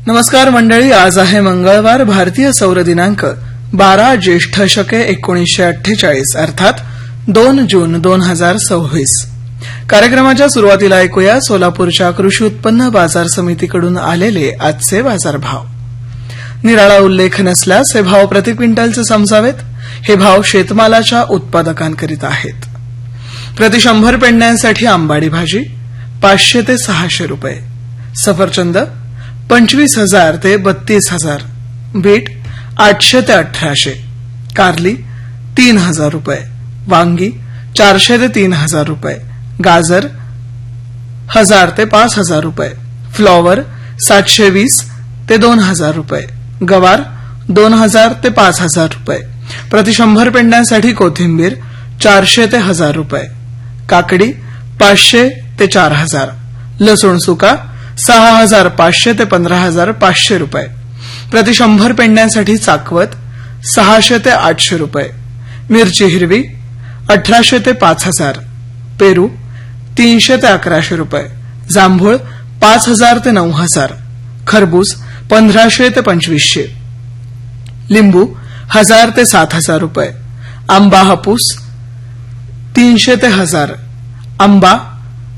नमस्कार मंडळी, आज आहे मंगळवार. भारतीय सौर दिनांक 12 ज्येष्ठ शके 1948 अर्थात 2 जून 2026. कार्यक्रमाच्या सुरुवातीला ऐकूया सोलापूरच्या कृषी उत्पन्न बाजार समितीकडून आलेले आजचे बाजारभाव. निराळा उल्लेख नसल्यास हे भाव प्रति क्विंटलचे समजावेत. हे भाव शेतमालाच्या उत्पादकांकरिता आहेत. प्रति 100 पेंड्यांसाठी आंबाडी भाजी 500 ते 600 रुपये, सफरचंद 25,000 ते 32,000, बीट 800 ते 1800, कारली 3,000 रुपये, वांगी 400 ते 3,000 रुपये, गाजर 1,000 ते 5,000 रुपये, फ्लॉवर 720 ते 2,000 रुपये, गवार 2,000 ते 5,000 रुपये. प्रति 100 पेंड्यांसाठी कोथिंबीर 400 ते 1,000 रुपये, काकडी 500 ते 4,000, लसूण सुका 6,500 ते 15,500 रुपये. प्रति 100 पेंड्यांसाठी चाकवत 600 ते 800 रुपये, मिरची हिरवी 1,800 ते 5,000, पेरू 300 ते 1,100 रुपये, जांभूळ 5,000 ते 9,000, खरबूज 1,500 ते 2,500, लिंबू 1,000 ते 7,000 रुपये, आंबा हापूस 300 ते 1,000, आंबा